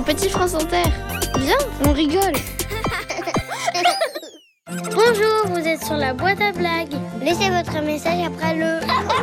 petit France Inter. Viens, on rigole. Bonjour, vous êtes sur la boîte à blagues. Laissez votre message après le...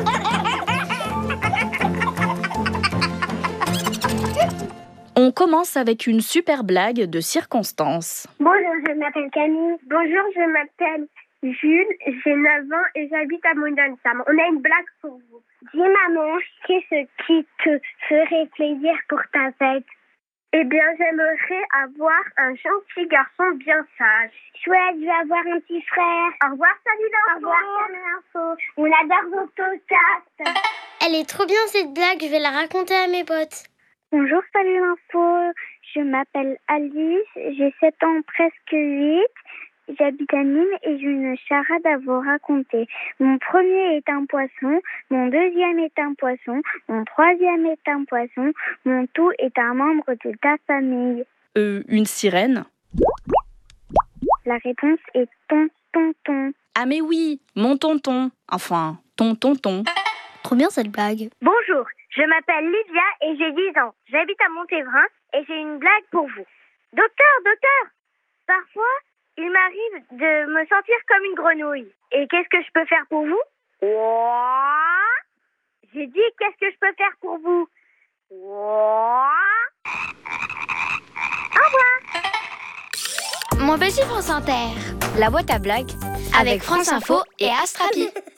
On commence avec une super blague de circonstance. Bonjour, je m'appelle Camille. Bonjour, je m'appelle Jules, j'ai 9 ans et j'habite à Mondensam. On a une blague pour vous. Dis maman, qu'est-ce qui te ferait plaisir pour ta fête? Eh bien, j'aimerais avoir un gentil garçon bien sage. Chouette, je vais avoir un petit frère. Au revoir, salut l'info. Au revoir, salut l'info. On adore vos podcasts. Elle est trop bien cette blague, je vais la raconter à mes potes. Bonjour, salut l'info. Je m'appelle Alice, j'ai 7 ans, presque 8. J'habite à Nîmes et j'ai une charade à vous raconter. Mon premier est un poisson, mon deuxième est un poisson, mon troisième est un poisson, mon tout est un membre de ta famille. Une sirène? La réponse est ton, ton, ton. Ah mais oui, mon tonton. Enfin, ton tonton. Trop bien cette blague. Bonjour, je m'appelle Lydia et j'ai 10 ans. J'habite à Montévrain et j'ai une blague pour vous. Docteur, parfois, il m'arrive de me sentir comme une grenouille. Et qu'est-ce que je peux faire pour vous? J'ai dit, qu'est-ce que je peux faire pour vous? Au revoir. Mon petit France Inter. La boîte à blagues Avec France Info et Astrapi.